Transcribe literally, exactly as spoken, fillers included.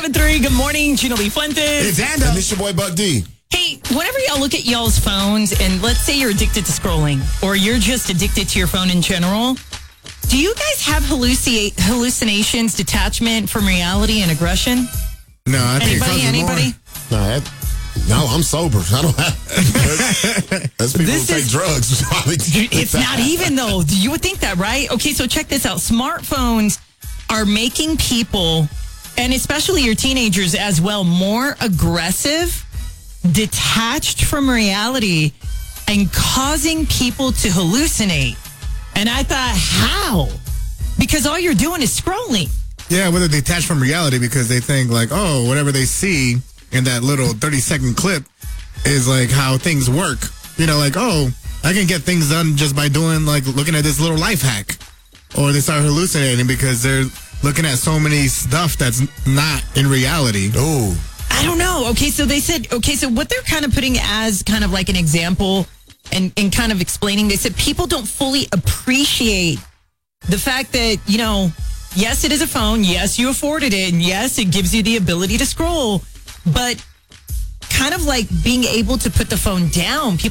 and three. Good morning, Gina Lee Fuentes. It's Ando. And it's your boy, Buck D. Hey, whenever y'all look at y'all's phones, and let's say you're addicted to scrolling, or you're just addicted to your phone in general, do you guys have halluci- hallucinations, detachment from reality, and aggression? No, I think Anybody? Anybody? No, that, no, I'm sober. I don't have. That's people This who take is- drugs. It's not even, though. You would think that, right? Okay, so check this out. Smartphones are making people, and especially your teenagers as well, more aggressive, detached from reality, and causing people to hallucinate. And I thought, how? Because all you're doing is scrolling. Yeah, whether they detach from reality because they think like, oh, whatever they see in that little thirty second clip is like how things work. You know, like, oh, I can get things done just by doing like looking at this little life hack. Or they start hallucinating because they're looking at so many stuff that's not in reality. Oh. I don't know. Okay, so they said, okay, so what they're kind of putting as kind of like an example and, and kind of explaining, they said people don't fully appreciate the fact that, you know, yes, it is a phone. Yes, you afforded it. And yes, it gives you the ability to scroll. But kind of like being able to put the phone down. People